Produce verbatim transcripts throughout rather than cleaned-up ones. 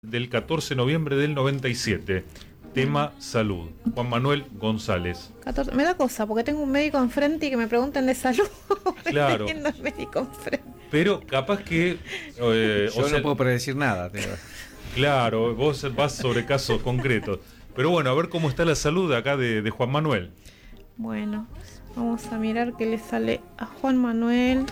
del catorce de noviembre del noventa y siete. Tema salud. Juan Manuel González. catorce Me da cosa, porque tengo un médico enfrente y que me pregunten de salud. Claro. Teniendo el médico enfrente. Pero capaz que... Eh, Yo o sea, no puedo predecir nada. Tío. Claro, vos vas sobre casos concretos. Pero bueno, a ver cómo está la salud acá de, de Juan Manuel. Bueno, vamos a mirar qué le sale a Juan Manuel.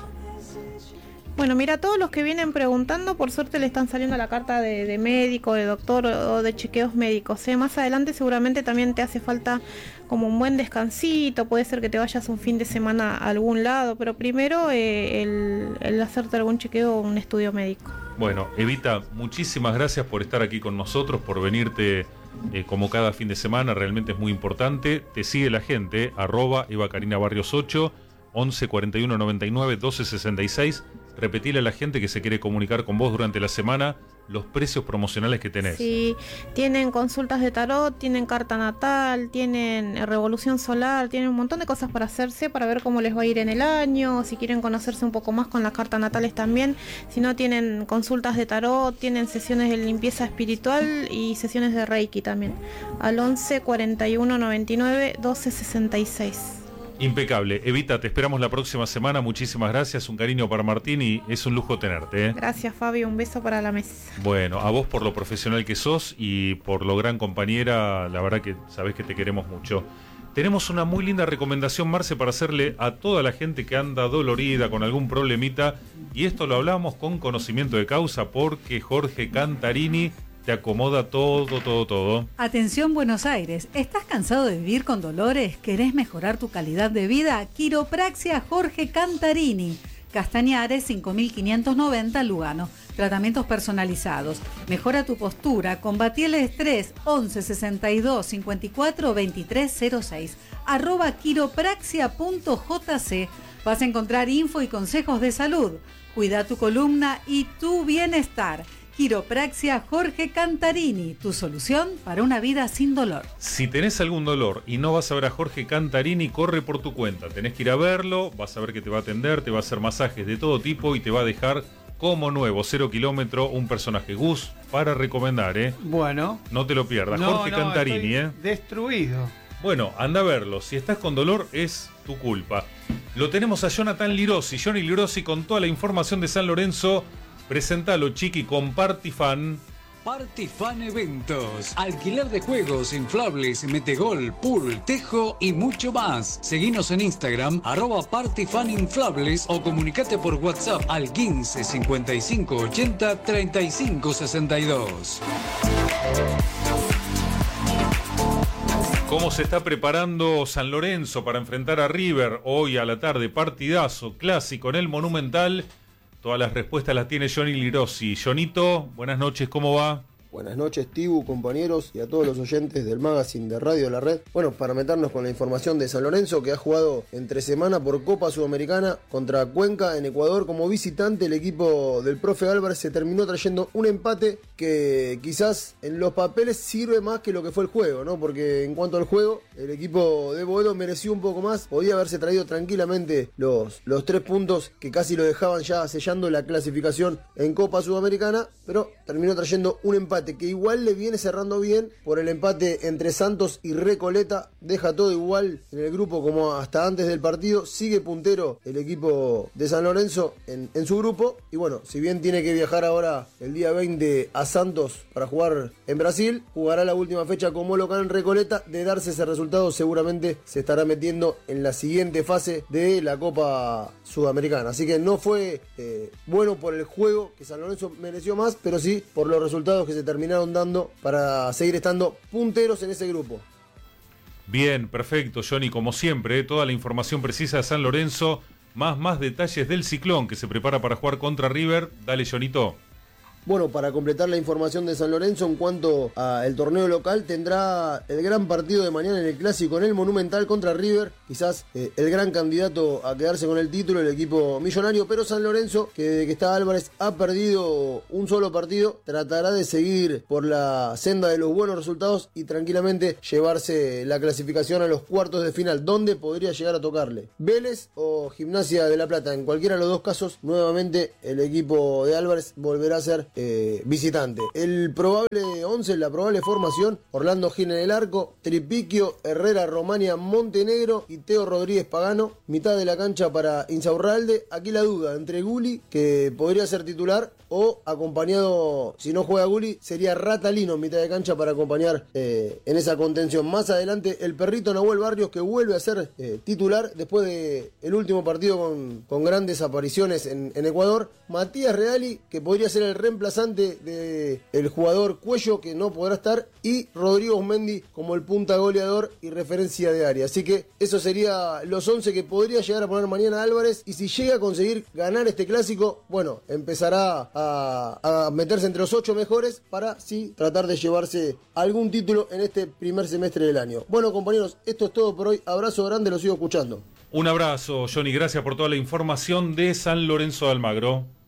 Bueno, mira, todos los que vienen preguntando, por suerte le están saliendo la carta de, de médico, de doctor o de chequeos médicos. ¿eh? Más adelante seguramente también te hace falta como un buen descansito, puede ser que te vayas un fin de semana a algún lado, pero primero eh, el, el hacerte algún chequeo o un estudio médico. Bueno, Evita, muchísimas gracias por estar aquí con nosotros, por venirte eh, como cada fin de semana, realmente es muy importante. Te sigue la gente, arroba Eva Karina Barrios ocho, once cuarenta y uno noventa y nueve doce sesenta y seis. Repetile a la gente que se quiere comunicar con vos durante la semana los precios promocionales que tenés. Sí, tienen consultas de tarot, tienen carta natal, tienen revolución solar, tienen un montón de cosas para hacerse, para ver cómo les va a ir en el año, si quieren conocerse un poco más con las cartas natales también. Si no, tienen consultas de tarot, tienen sesiones de limpieza espiritual y sesiones de Reiki también. Al once cuarenta y uno noventa y nueve doce sesenta y seis. Impecable. Evita, te esperamos la próxima semana. Muchísimas gracias. Un cariño para Martín y es un lujo tenerte. ¿eh? Gracias, Fabio. Un beso para la mesa. Bueno, a vos por lo profesional que sos y por lo gran compañera. La verdad que sabés que te queremos mucho. Tenemos una muy linda recomendación, Marce, para hacerle a toda la gente que anda dolorida con algún problemita. Y esto lo hablamos con conocimiento de causa porque Jorge Cantarini te acomoda todo, todo, todo. Atención Buenos Aires, ¿estás cansado de vivir con dolores? ¿Querés mejorar tu calidad de vida? Quiropraxia Jorge Cantarini. Castañares cinco mil quinientos noventa Lugano. Tratamientos personalizados. Mejora tu postura. Combatí el estrés. once sesenta y dos cincuenta y cuatro veintitrés cero seis. Arroba quiropraxia.jc. Vas a encontrar info y consejos de salud. Cuida tu columna y tu bienestar. Quiropraxia Jorge Cantarini, tu solución para una vida sin dolor. Si tenés algún dolor y no vas a ver a Jorge Cantarini, corre por tu cuenta. Tenés que ir a verlo, vas a ver que te va a atender, te va a hacer masajes de todo tipo y te va a dejar como nuevo, cero kilómetro, un personaje Gus para recomendar, ¿eh? Bueno. No te lo pierdas. No, Jorge no, Cantarini, ¿eh? Destruido. Bueno, anda a verlo. Si estás con dolor, es tu culpa. Lo tenemos a Jonathan Lirosi. Johnny Lirosi con toda la información de San Lorenzo. Presentalo, chiqui, con Partifan. Partifan Eventos. Alquiler de juegos, inflables, metegol, pool, tejo y mucho más. Seguinos en Instagram, arroba Partifan Inflables o comunicate por WhatsApp al quince cincuenta y cinco ochenta treinta y cinco sesenta y dos. ¿Cómo se está preparando San Lorenzo para enfrentar a River hoy a la tarde? Partidazo clásico en el Monumental. Todas las respuestas las tiene Johnny Lirosi. Jonito, buenas noches, ¿cómo va? Buenas noches, Tibu, compañeros y a todos los oyentes del magazine de Radio La Red. Bueno, para meternos con la información de San Lorenzo, que ha jugado entre semana por Copa Sudamericana contra Cuenca en Ecuador como visitante, el equipo del profe Álvarez se terminó trayendo un empate que quizás en los papeles sirve más que lo que fue el juego, ¿no? Porque en cuanto al juego, el equipo de Boedo mereció un poco más, podía haberse traído tranquilamente los, los tres puntos que casi lo dejaban ya sellando la clasificación en Copa Sudamericana, pero terminó trayendo un empate que igual le viene cerrando bien por el empate entre Santos y Recoleta. Deja todo igual en el grupo como hasta antes del partido. Sigue puntero el equipo de San Lorenzo en, en su grupo. Y bueno, si bien tiene que viajar ahora el día veinte a Santos para jugar en Brasil, jugará la última fecha como local en Recoleta. De darse ese resultado, seguramente se estará metiendo en la siguiente fase de la Copa Sudamericana. Así que no fue eh, bueno por el juego, que San Lorenzo mereció más, pero sí por los resultados que se terminaron dando para seguir estando punteros en ese grupo. Bien, perfecto, Johnny, como siempre, ¿eh? Toda la información precisa de San Lorenzo, más, más detalles del Ciclón que se prepara para jugar contra River. Dale, Johnito. Bueno, para completar la información de San Lorenzo en cuanto al torneo local, tendrá el gran partido de mañana en el Clásico en el Monumental contra River, quizás eh, el gran candidato a quedarse con el título, el equipo millonario, pero San Lorenzo, que desde que está Álvarez ha perdido un solo partido, tratará de seguir por la senda de los buenos resultados y tranquilamente llevarse la clasificación a los cuartos de final, donde podría llegar a tocarle Vélez o Gimnasia de La Plata. En cualquiera de los dos casos, nuevamente el equipo de Álvarez volverá a ser eh, visitante. El probable once, la probable formación: Orlando Gil en el arco, Tripiquio, Herrera, Romania, Montenegro y Teo Rodríguez Pagano. Mitad de la cancha para Insaurralde. Aquí la duda entre Gulli, que podría ser titular, o acompañado, si no juega Gulli, sería Ratalino en mitad de cancha para acompañar eh, en esa contención. Más adelante el perrito Nahuel Barrios, que vuelve a ser eh, titular después de el último partido con, con grandes apariciones en, en Ecuador. Matías Reali, que podría ser el reemplazante de el jugador Cuello, que no podrá estar, y Rodrigo Osmendi como el punta goleador y referencia de área. Así que eso sería los once que podría llegar a poner mañana Álvarez, y si llega a conseguir ganar este clásico, bueno, empezará a, a meterse entre los ocho mejores para sí tratar de llevarse algún título en este primer semestre del año. Bueno, compañeros, esto es todo por hoy. Abrazo grande, los sigo escuchando. Un abrazo, Johnny, gracias por toda la información de San Lorenzo de Almagro.